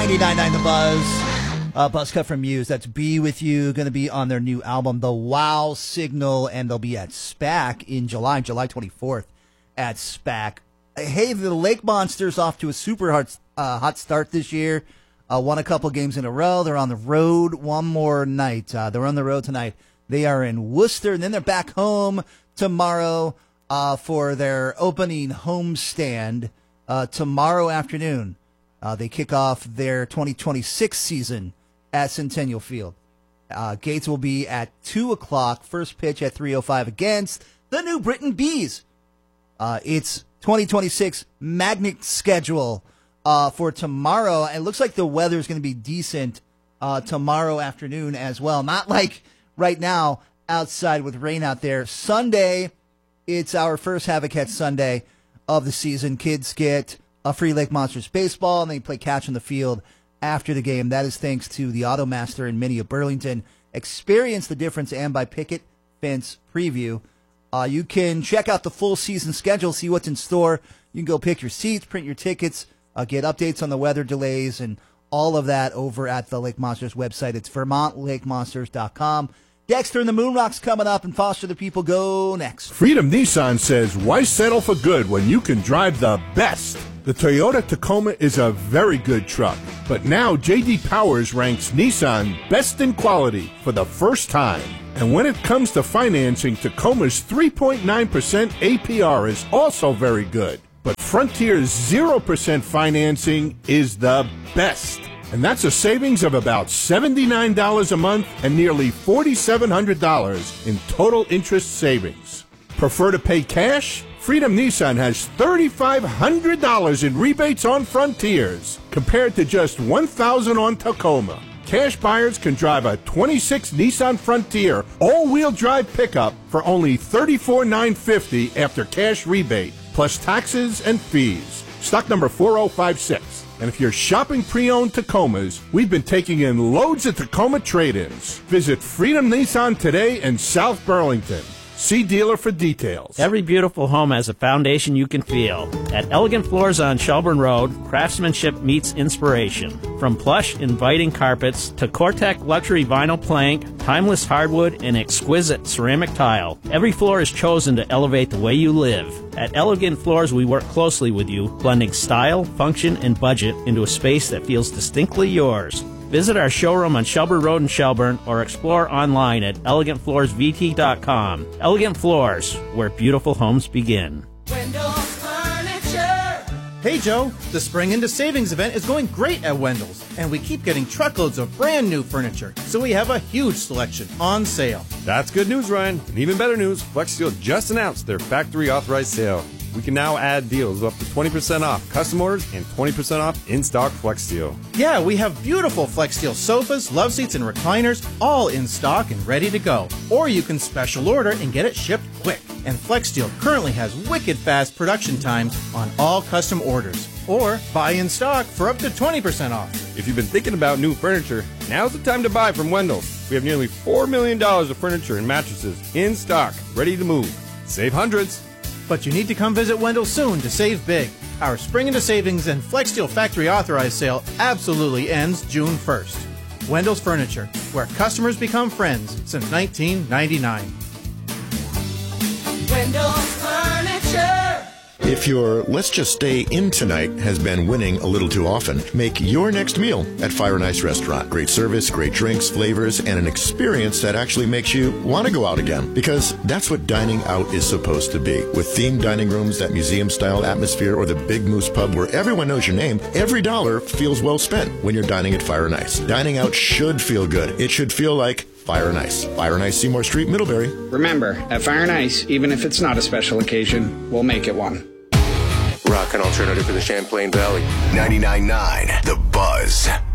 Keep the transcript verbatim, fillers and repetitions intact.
ninety-nine point nine The Buzz. Uh, Buzz cut from Muse. That's Be With You. Going to be on their new album, The Wow Signal, and they'll be at SPAC in July, July twenty-fourth at SPAC. Hey, the Lake Monsters off to a super hot, uh, hot start this year. Uh, won a couple games in a row. They're on the road one more night. Uh, they're on the road tonight. They are in Worcester, and then they're back home tomorrow uh, for their opening homestand uh, tomorrow afternoon. Uh, they kick off their twenty twenty-six season at Centennial Field. Uh, gates will be at two o'clock. First pitch at three oh five against the New Britain Bees. Uh, it's twenty twenty-six magnet schedule uh, for tomorrow. It looks like the weather is going to be decent uh, tomorrow afternoon as well. Not like right now outside with rain out there. Sunday, it's our first Havoc Head Sunday of the season. Kids get a free Lake Monsters baseball, and they play catch on the field after the game. That is thanks to the Automaster and Mini of Burlington. Experience the difference and by Picket Fence Preview. Uh, you can check out the full season schedule, see what's in store. You can go pick your seats, print your tickets, uh, get updates on the weather delays, and all of that over at the Lake Monsters website. It's vermont lake monsters dot com. Dexter and the Moonrocks coming up, and Foster the People go next. Freedom Nissan says, why settle for good when you can drive the best? The Toyota Tacoma is a very good truck, but now J D Powers ranks Nissan best in quality for the first time. And when it comes to financing, Tacoma's three point nine percent A P R is also very good. But Frontier's zero percent financing is the best. And that's a savings of about seventy-nine dollars a month and nearly four thousand seven hundred dollars in total interest savings. Prefer to pay cash? Freedom Nissan has three thousand five hundred dollars in rebates on Frontiers, compared to just one thousand dollars on Tacoma. Cash buyers can drive a twenty-six Nissan Frontier all-wheel drive pickup for only thirty-four thousand nine hundred fifty dollars after cash rebate, plus taxes and fees. Stock number four oh five six. And if you're shopping pre-owned Tacomas, we've been taking in loads of Tacoma trade-ins. Visit Freedom Nissan today in South Burlington. See dealer for details. Every beautiful home has a foundation you can feel. At Elegant Floors on Shelburne Road, craftsmanship meets inspiration. From plush, inviting carpets to Cortec luxury vinyl plank, timeless hardwood, and exquisite ceramic tile, every floor is chosen to elevate the way you live. At Elegant Floors, we work closely with you, blending style, function, and budget into a space that feels distinctly yours. Visit our showroom on Shelburne Road in Shelburne or explore online at elegant floors v t dot com. Elegant Floors, where beautiful homes begin. Wendell's Furniture. Hey Joe, the Spring Into Savings event is going great at Wendell's, and we keep getting truckloads of brand new furniture, so we have a huge selection on sale. That's good news, Ryan. And even better news, FlexSteel just announced their factory authorized sale. We can now add deals up to twenty percent off custom orders and twenty percent off in-stock FlexSteel. Yeah, we have beautiful FlexSteel sofas, love seats, and recliners, all in stock and ready to go. Or you can special order and get it shipped quick. And FlexSteel currently has wicked fast production times on all custom orders. Or buy in stock for up to twenty percent off. If you've been thinking about new furniture, now's the time to buy from Wendell's. We have nearly four million dollars of furniture and mattresses in stock, ready to move. Save hundreds. But you need to come visit Wendell soon to save big. Our Spring Into Savings and FlexSteel Factory Authorized sale absolutely ends June first. Wendell's Furniture, where customers become friends since nineteen ninety-nine. Wendell's Furniture. If your let's just stay in tonight has been winning a little too often, make your next meal at Fire and Ice Restaurant. Great service, great drinks, flavors, and an experience that actually makes you want to go out again. Because that's what dining out is supposed to be. With themed dining rooms, that museum-style atmosphere, or the Big Moose Pub where everyone knows your name, every dollar feels well spent when you're dining at Fire and Ice. Dining out should feel good. It should feel like Fire and Ice. Fire and Ice, Seymour Street, Middlebury. Remember, at Fire and Ice, even if it's not a special occasion, we'll make it one. Rock and alternative for the Champlain Valley. ninety-nine point nine The Buzz.